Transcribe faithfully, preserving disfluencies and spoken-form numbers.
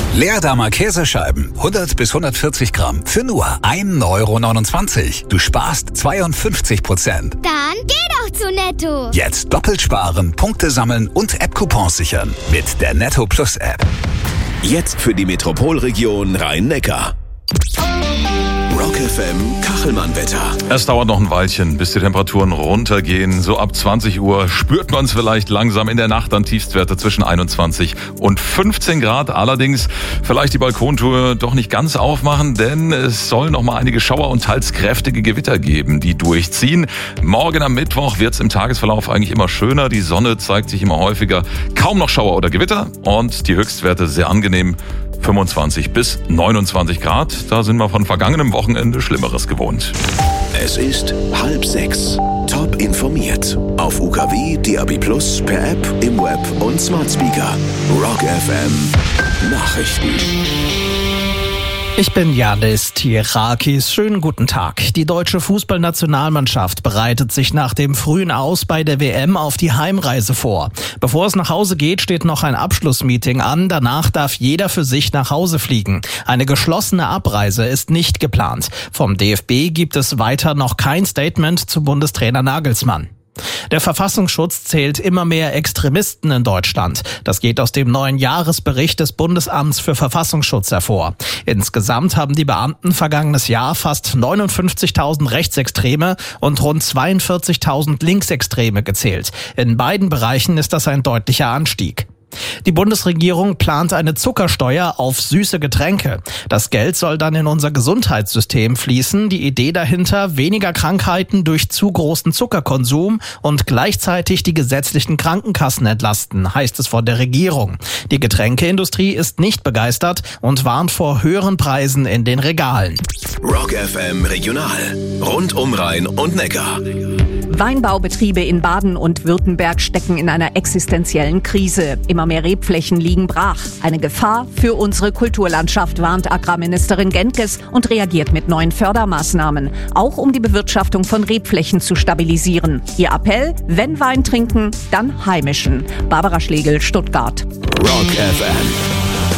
Leerdammer Käsescheiben, hundert bis hundertvierzig Gramm, für nur ein Euro neunundzwanzig. Du sparst zweiundfünfzig Prozent. Dann geh doch zu Netto. Jetzt doppelt sparen, Punkte sammeln und App-Coupons sichern mit der Netto Plus App. Jetzt für die Metropolregion Rhein-Neckar. Rock F M Kachelmann-Wetter. Es dauert noch ein Weilchen, bis die Temperaturen runtergehen. So ab zwanzig Uhr spürt man es vielleicht langsam, in der Nacht dann Tiefstwerte zwischen einundzwanzig und fünfzehn Grad. Allerdings vielleicht die Balkontour doch nicht ganz aufmachen, denn es soll noch mal einige Schauer und teils kräftige Gewitter geben, die durchziehen. Morgen am Mittwoch wird es im Tagesverlauf eigentlich immer schöner. Die Sonne zeigt sich immer häufiger. Kaum noch Schauer oder Gewitter und die Höchstwerte sehr angenehm. fünfundzwanzig bis neunundzwanzig Grad. Da sind wir von vergangenem Wochenende Schlimmeres gewohnt. Es ist halb sechs. Top informiert. Auf U K W, D A B Plus, per App, im Web und Smart Speaker. Rock F M Nachrichten. Ich bin Janis Tirakis. Schönen guten Tag. Die deutsche Fußballnationalmannschaft bereitet sich nach dem frühen Aus bei der W M auf die Heimreise vor. Bevor es nach Hause geht, steht noch ein Abschlussmeeting an. Danach darf jeder für sich nach Hause fliegen. Eine geschlossene Abreise ist nicht geplant. Vom D F B gibt es weiter noch kein Statement zu Bundestrainer Nagelsmann. Der Verfassungsschutz zählt immer mehr Extremisten in Deutschland. Das geht aus dem neuen Jahresbericht des Bundesamts für Verfassungsschutz hervor. Insgesamt haben die Beamten vergangenes Jahr fast neunundfünfzigtausend Rechtsextreme und rund zweiundvierzigtausend Linksextreme gezählt. In beiden Bereichen ist das ein deutlicher Anstieg. Die Bundesregierung plant eine Zuckersteuer auf süße Getränke. Das Geld soll dann in unser Gesundheitssystem fließen. Die Idee dahinter: weniger Krankheiten durch zu großen Zuckerkonsum und gleichzeitig die gesetzlichen Krankenkassen entlasten, heißt es von der Regierung. Die Getränkeindustrie ist nicht begeistert und warnt vor höheren Preisen in den Regalen. Rock F M Regional. Rund um Rhein und Neckar. Weinbaubetriebe in Baden und Württemberg stecken in einer existenziellen Krise. Immer mehr Rebflächen liegen brach. Eine Gefahr für unsere Kulturlandschaft, warnt Agrarministerin Gentges und reagiert mit neuen Fördermaßnahmen. Auch um die Bewirtschaftung von Rebflächen zu stabilisieren. Ihr Appell: wenn Wein trinken, dann heimischen. Barbara Schlegel, Stuttgart. Rock F M.